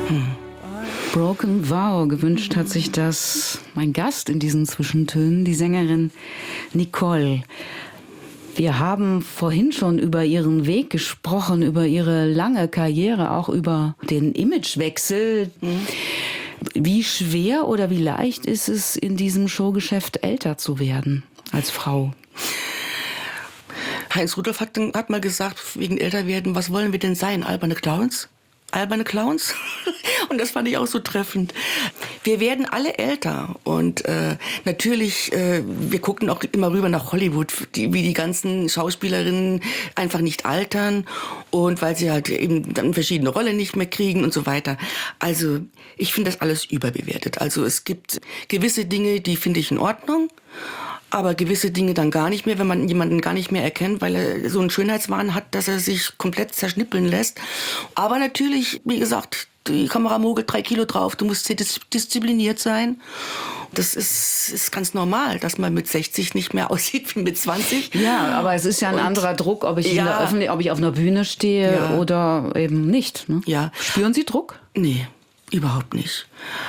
Broken Vow, gewünscht hat sich das mein Gast in diesen Zwischentönen, die Sängerin Nicole. Wir haben vorhin schon über ihren Weg gesprochen, über ihre lange Karriere, auch über den Imagewechsel. Wie schwer oder wie leicht ist es, in diesem Showgeschäft älter zu werden als Frau? Heinz Rudolf hat mal gesagt, wegen Älterwerden, was wollen wir denn sein? Alberne Clowns? Alberne Clowns? Und das fand ich auch so treffend. Wir werden alle älter und natürlich, wir gucken auch immer rüber nach Hollywood, wie die ganzen Schauspielerinnen einfach nicht altern und weil sie halt eben dann verschiedene Rollen nicht mehr kriegen und so weiter. Also ich finde das alles überbewertet. Also es gibt gewisse Dinge, die finde ich in Ordnung. Aber gewisse Dinge dann gar nicht mehr, wenn man jemanden gar nicht mehr erkennt, weil er so einen Schönheitswahn hat, dass er sich komplett zerschnippeln lässt. Aber natürlich, wie gesagt, die Kamera mogelt 3 Kilo drauf, du musst sehr diszipliniert sein. Das ist ganz normal, dass man mit 60 nicht mehr aussieht wie mit 20. Ja, aber es ist ja ein anderer Druck, ob ich ob ich auf einer Bühne stehe oder eben nicht. Ne? Ja. Spüren Sie Druck? Nee. Überhaupt nicht.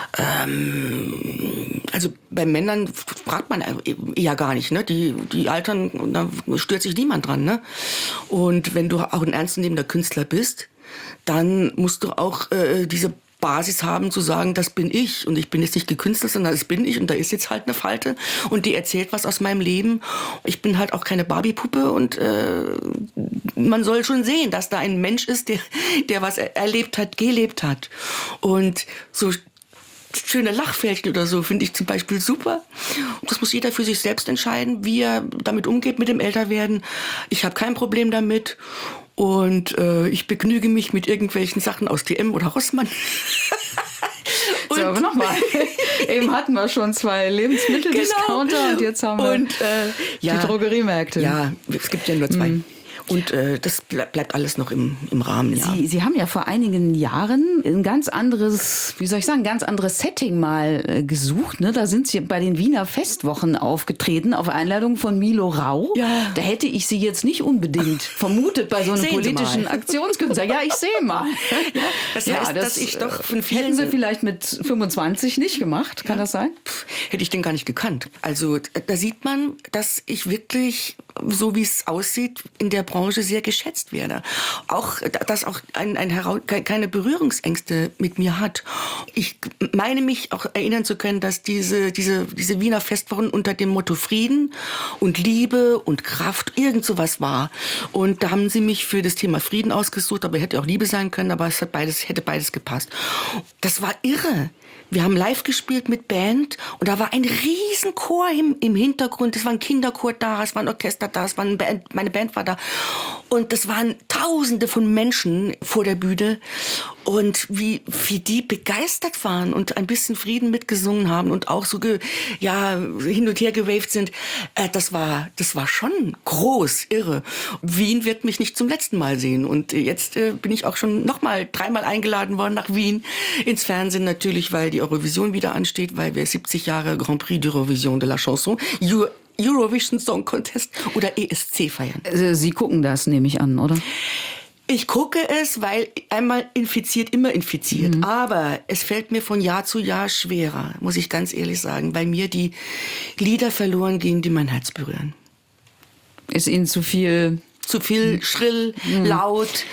Also bei Männern fragt man ja gar nicht, ne? Die altern, da stört sich niemand dran, ne? Und wenn du auch ein ernstzunehmender Künstler bist, dann musst du auch diese Basis haben zu sagen, das bin ich und ich bin jetzt nicht gekünstelt, sondern das bin ich und da ist jetzt halt eine Falte und die erzählt was aus meinem Leben. Ich bin halt auch keine Barbie-Puppe und man soll schon sehen, dass da ein Mensch ist, der was erlebt hat, gelebt hat. Und so schöne Lachfältchen oder so finde ich zum Beispiel super. Das muss jeder für sich selbst entscheiden, wie er damit umgeht mit dem Älterwerden. Ich habe kein Problem damit. Und ich begnüge mich mit irgendwelchen Sachen aus DM oder Rossmann. So, aber nochmal. Eben hatten wir schon 2 Lebensmitteldiscounter und jetzt haben wir die Drogeriemärkte. Ja, es gibt ja nur 2. Und das bleibt alles noch im Rahmen, ja. Sie haben ja vor einigen Jahren ein ganz anderes, ganz anderes Setting mal gesucht. Ne? Da sind Sie bei den Wiener Festwochen aufgetreten, auf Einladung von Milo Rau. Ja. Da hätte ich Sie jetzt nicht unbedingt vermutet bei so einem politischen Aktionskünstler. Ja, ich sehe mal. Ja, das heißt, dass ich doch von vielen... Hätten Sie vielleicht mit 25 nicht gemacht, kann das sein? Hätte ich den gar nicht gekannt. Also da sieht man, dass ich wirklich, so wie es aussieht, in der Branche sehr geschätzt werde. Auch, dass auch keine Berührungsängste mit mir hat. Ich meine mich auch erinnern zu können, dass diese Wiener Festwochen unter dem Motto Frieden und Liebe und Kraft irgend sowas war. Und da haben sie mich für das Thema Frieden ausgesucht, aber hätte auch Liebe sein können, aber es hätte beides gepasst. Das war irre. Wir haben live gespielt mit Band und da war ein riesen Chor im Hintergrund. Es war ein Kinderchor da, es war ein Orchester da, meine Band war da. Und es waren Tausende von Menschen vor der Bühne. Und wie die begeistert waren und ein bisschen Frieden mitgesungen haben und auch so hin und her gewaved sind, das war schon groß, irre. Wien wird mich nicht zum letzten Mal sehen. Und jetzt bin ich auch schon nochmal 3-mal eingeladen worden nach Wien ins Fernsehen natürlich, weil die Eurovision wieder ansteht, weil wir 70 Jahre Grand Prix d'Eurovision de la Chanson, Eurovision Song Contest oder ESC feiern. Sie gucken das, nehme ich an, oder? Ich gucke es, weil einmal infiziert, immer infiziert. Aber es fällt mir von Jahr zu Jahr schwerer, muss ich ganz ehrlich sagen, weil mir die Lieder verloren gehen, die mein Herz berühren. Ist Ihnen zu viel? Zu viel schrill, laut.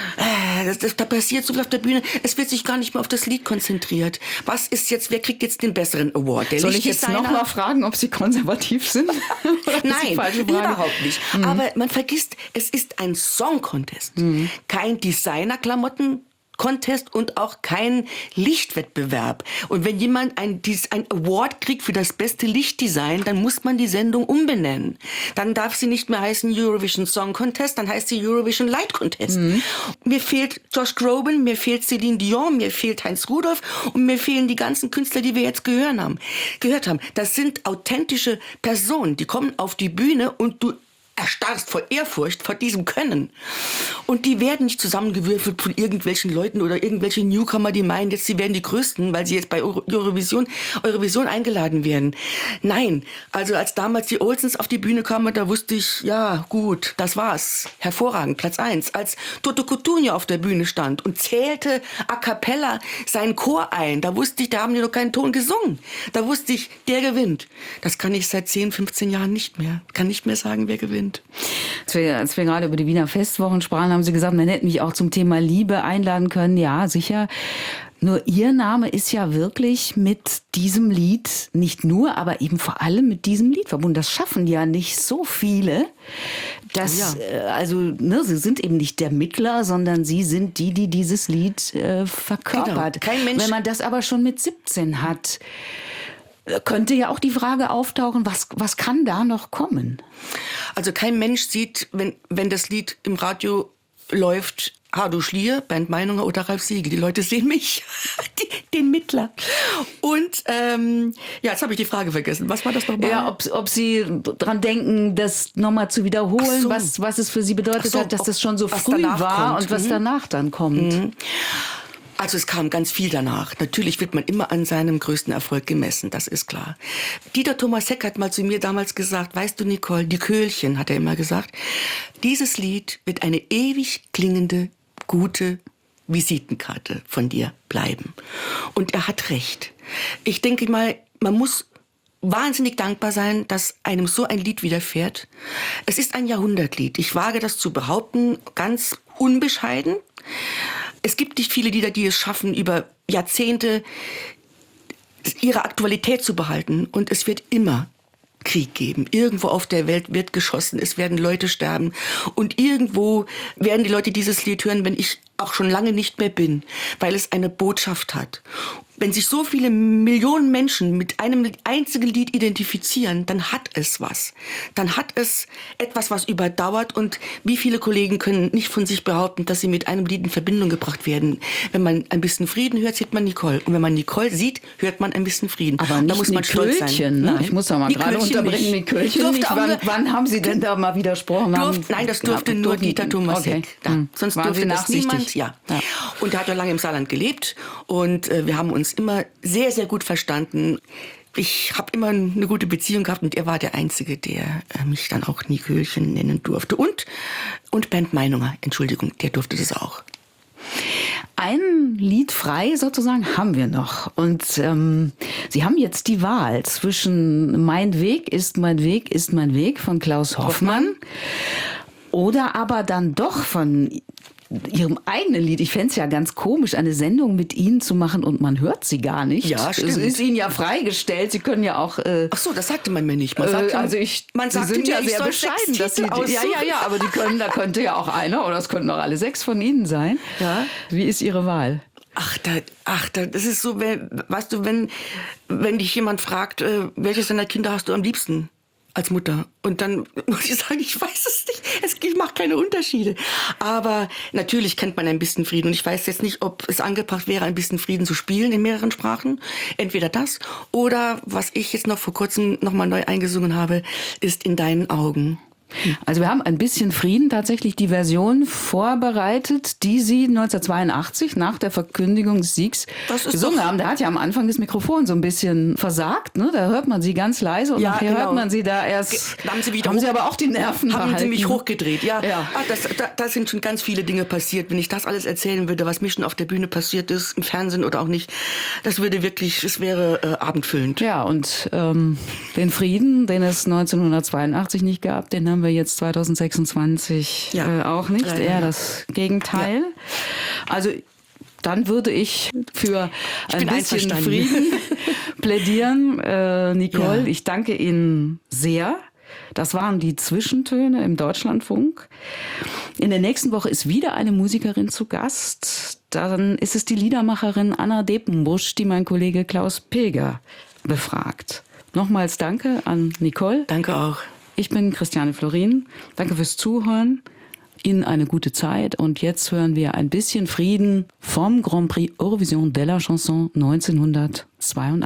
Da passiert so viel auf der Bühne. Es wird sich gar nicht mehr auf das Lied konzentriert. Wer kriegt jetzt den besseren Award? Soll ich jetzt noch mal fragen, ob Sie konservativ sind? Nein, überhaupt nicht. Aber man vergisst, es ist ein Song-Contest. Kein Designer-Klamotten Contest und auch kein Lichtwettbewerb. Und wenn jemand ein Award kriegt für das beste Lichtdesign, dann muss man die Sendung umbenennen. Dann darf sie nicht mehr heißen Eurovision Song Contest, dann heißt sie Eurovision Light Contest. Mir fehlt Josh Groban, mir fehlt Celine Dion, mir fehlt Heinz Rudolf und mir fehlen die ganzen Künstler, die wir jetzt gehört haben. Das sind authentische Personen, die kommen auf die Bühne und du erstarrst vor Ehrfurcht, vor diesem Können. Und die werden nicht zusammengewürfelt von irgendwelchen Leuten oder irgendwelche Newcomer, die meinen, jetzt sie wären die Größten, weil sie jetzt bei Eurovision eingeladen werden. Nein, also als damals die Olsens auf die Bühne kamen, da wusste ich, ja gut, das war's. Hervorragend, Platz 1. Als Toto Cutugno auf der Bühne stand und zählte a cappella seinen Chor ein, da wusste ich, da haben die noch keinen Ton gesungen. Da wusste ich, der gewinnt. Das kann ich seit 10, 15 Jahren nicht mehr. Kann nicht mehr sagen, wer gewinnt. Als wir gerade über die Wiener Festwochen sprachen, haben Sie gesagt, man hätte mich auch zum Thema Liebe einladen können. Ja, sicher. Nur Ihr Name ist ja wirklich mit diesem Lied, nicht nur, aber eben vor allem mit diesem Lied verbunden. Das schaffen ja nicht so viele. Sie sind eben nicht der Mittler, sondern Sie sind die dieses Lied verkörpert. Genau. Kein Mensch. Wenn man das aber schon mit 17 hat, könnte ja auch die Frage auftauchen, was kann da noch kommen? Also kein Mensch sieht, wenn das Lied im Radio läuft, Hardo Schlier, Bernd Meinunger oder Ralf Siegel. Die Leute sehen mich, den Mittler. Und jetzt habe ich die Frage vergessen. Was war das nochmal? Ja, ob Sie dran denken, das nochmal zu wiederholen, so. was es für Sie bedeutet hat, dass das schon so früh war kommt. Und was danach dann kommt. Mhm. Also es kam ganz viel danach. Natürlich wird man immer an seinem größten Erfolg gemessen, das ist klar. Dieter Thomas Heck hat mal zu mir damals gesagt, weißt du Nicole, die Köhlchen, hat er immer gesagt, dieses Lied wird eine ewig klingende, gute Visitenkarte von dir bleiben. Und er hat recht. Ich denke mal, man muss wahnsinnig dankbar sein, dass einem so ein Lied widerfährt. Es ist ein Jahrhundertlied. Ich wage das zu behaupten, ganz unbescheiden. Es gibt nicht viele Lieder, die es schaffen, über Jahrzehnte ihre Aktualität zu behalten. Und es wird immer Krieg geben. Irgendwo auf der Welt wird geschossen, es werden Leute sterben. Und irgendwo werden die Leute dieses Lied hören, wenn ich auch schon lange nicht mehr bin, weil es eine Botschaft hat. Wenn sich so viele Millionen Menschen mit einem einzigen Lied identifizieren, dann hat es was. Dann hat es etwas, was überdauert. Und wie viele Kollegen können nicht von sich behaupten, dass sie mit einem Lied in Verbindung gebracht werden. Wenn man ein bisschen Frieden hört, sieht man Nicole. Und wenn man Nicole sieht, hört man ein bisschen Frieden. Aber nicht da muss man stolz sein. Ne? Ich muss da mal gerade unterbringen, Nicölchen nicht. Wann haben Sie denn da mal widersprochen? Nein, das durfte nur Dieter Thomas Heck. Sonst durfte das niemand. Ja. Und er hat ja lange im Saarland gelebt. Und wir haben uns immer sehr, sehr gut verstanden. Ich habe immer eine gute Beziehung gehabt und er war der Einzige, der mich dann auch Nicölchen nennen durfte. Und Bernd Meinunger, Entschuldigung, der durfte das auch. Ein Lied frei sozusagen haben wir noch. Und Sie haben jetzt die Wahl zwischen Mein Weg ist mein Weg ist mein Weg von Klaus Hoffmann oder aber dann doch von Ihrem eigenen Lied. Ich fände es ja ganz komisch, eine Sendung mit Ihnen zu machen und man hört Sie gar nicht. Ja, stimmt. Es ist Ihnen ja freigestellt. Sie können ja auch... Ach so, das sagte man mir nicht. Man sagte, Sie sind ja sehr bescheiden, dass Sie... Ja, aber da könnte ja auch einer oder es könnten auch alle 6 von Ihnen sein. Ja. Wie ist Ihre Wahl? Das ist so, weißt du, wenn dich jemand fragt, welches deiner Kinder hast du am liebsten? Als Mutter. Und dann muss ich sagen, ich weiß es nicht. Ich mache keine Unterschiede. Aber natürlich kennt man ein bisschen Frieden. Und ich weiß jetzt nicht, ob es angebracht wäre, ein bisschen Frieden zu spielen in mehreren Sprachen. Entweder das oder, was ich jetzt noch vor kurzem nochmal neu eingesungen habe, ist In deinen Augen. Also wir haben ein bisschen Frieden, tatsächlich die Version vorbereitet, die Sie 1982 nach der Verkündigung des Siegs gesungen haben. Der hat ja am Anfang das Mikrofon so ein bisschen versagt, ne? Da hört man Sie ganz leise und nachher hört man Sie da erst. Haben Sie aber auch die Nerven behalten. Haben Sie mich hochgedreht, ja. Da sind schon ganz viele Dinge passiert. Wenn ich das alles erzählen würde, was mir schon auf der Bühne passiert ist, im Fernsehen oder auch nicht, das wäre abendfüllend. Ja, und den Frieden, den es 1982 nicht gab, den haben wir jetzt 2026 auch nicht. Eher das Gegenteil. Ja. Also dann würde ich für ein bisschen Frieden plädieren. Nicole, ich danke Ihnen sehr. Das waren die Zwischentöne im Deutschlandfunk. In der nächsten Woche ist wieder eine Musikerin zu Gast. Dann ist es die Liedermacherin Anna Depenbusch, die mein Kollege Klaus Pilger befragt. Nochmals danke an Nicole. Danke auch. Ich bin Christiane Florin. Danke fürs Zuhören. Ihnen eine gute Zeit. Und jetzt hören wir ein bisschen Frieden vom Grand Prix Eurovision de la Chanson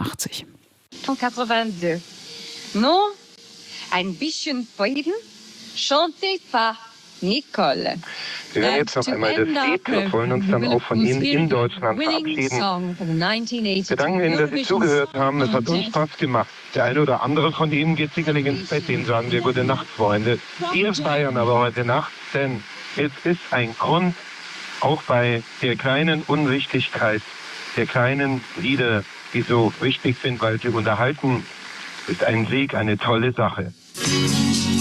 1982. 82. Non, ein bisschen Frieden chanté par Nicole. Wir hören jetzt noch einmal das Lied und wollen uns dann auch von Ihnen in Deutschland verabschieden. Wir danken Ihnen, dass Sie zugehört haben. Es hat uns Spaß gemacht. Der eine oder andere von Ihnen geht sicherlich ins Bett. Ihnen sagen wir gute Nacht, Freunde. Wir feiern aber heute Nacht, denn es ist ein Grund, auch bei der kleinen Unwichtigkeit, der kleinen Lieder, die so wichtig sind, weil sie unterhalten, ist ein Sieg eine tolle Sache.